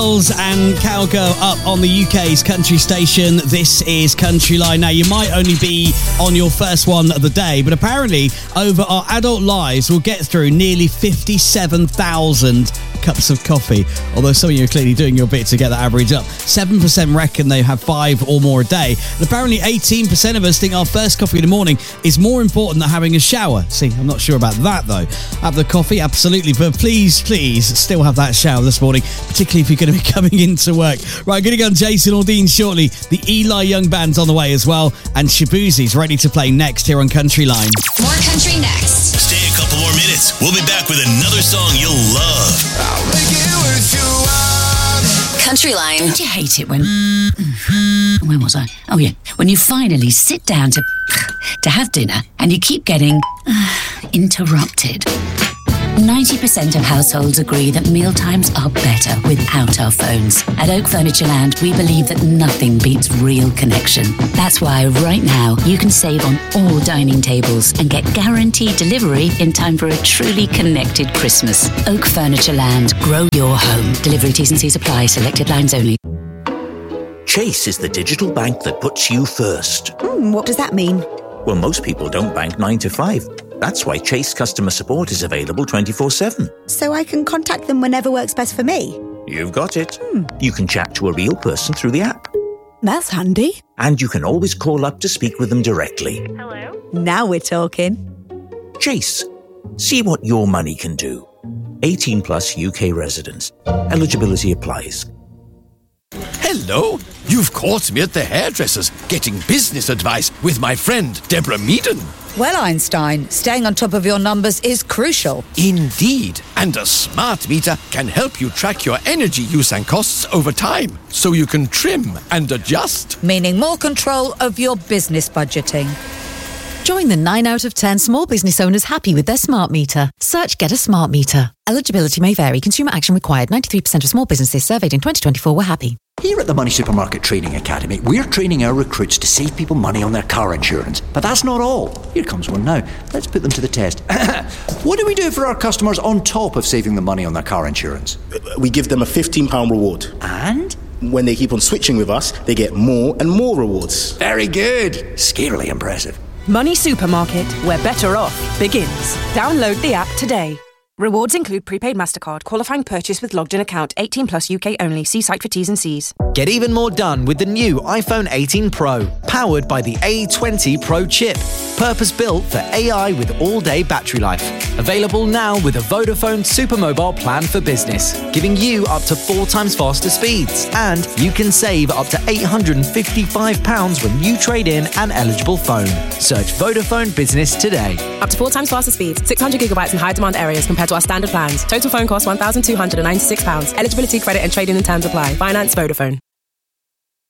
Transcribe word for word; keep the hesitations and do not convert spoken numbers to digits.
Girls and Cowgirl up on the U K's country station. This is Country Line. Now, you might only be on your first one of the day, but apparently over our adult lives we'll get through nearly fifty-seven thousand cups of coffee, although some of you are clearly doing your bit to get that average up. seven percent reckon they have five or more a day, and apparently eighteen percent of us think our first coffee in the morning is more important than having a shower. See, I'm not sure about that though. Have the coffee, absolutely, but please, please still have that shower this morning, particularly if you're going to be coming into work. Right, going to go on Jason Aldean shortly. The Eli Young Band's on the way as well, and Shabuzi's ready to play next here on Country Line. More country next. Stay a couple more minutes. We'll be back with another song you'll love. I'll make it what you want. Country Line. Don't you hate it when... Where was I? Oh, yeah. When you finally sit down to... to have dinner and you keep getting... interrupted. ninety percent of households agree that mealtimes are better without our phones. At Oak Furniture Land, we believe that nothing beats real connection. That's why right now you can save on all dining tables and get guaranteed delivery in time for a truly connected Christmas. Oak Furniture Land. Grow your home. Delivery T's and C's apply. Selected lines only. Chase is the digital bank that puts you first. Mm, what does that mean? Well, most people don't bank nine to five. That's why Chase customer support is available twenty-four seven. So I can contact them whenever works best for me? You've got it. Hmm. You can chat to a real person through the app. That's handy. And you can always call up to speak with them directly. Hello? Now we're talking. Chase. See what your money can do. eighteen plus U K residents. Eligibility applies. Hello, you've caught me at the hairdresser's getting business advice with my friend Deborah Meaden. Well, Einstein, staying on top of your numbers is crucial. Indeed, and a smart meter can help you track your energy use and costs over time, so you can trim and adjust. Meaning more control of your business budgeting. Join the nine out of ten small business owners happy with their smart meter. Search Get a Smart Meter. Eligibility may vary. Consumer action required. ninety-three percent of small businesses surveyed in twenty twenty-four were happy. Here at the Money Supermarket Training Academy, we're training our recruits to save people money on their car insurance. But that's not all. Here comes one now. Let's put them to the test. What do we do for our customers on top of saving them money on their car insurance? We give them a fifteen pounds reward. And? When they keep on switching with us, they get more and more rewards. Very good. Scarily impressive. Money Supermarket, where better off begins. Download the app today. Rewards include prepaid MasterCard, qualifying purchase with logged-in account, eighteen plus U K only. See site for T's and C's. Get even more done with the new iPhone eighteen Pro, powered by the A twenty Pro chip. Purpose-built for A I with all-day battery life. Available now with a Vodafone Supermobile plan for business, giving you up to four times faster speeds. And you can save up to eight hundred fifty-five pounds when you trade in an eligible phone. Search Vodafone Business today. Up to four times faster speeds, six hundred gigabytes in high-demand areas compared to our standard plans. Total phone cost one thousand two hundred ninety-six pounds. Eligibility, credit and trading and terms apply. Finance Vodafone.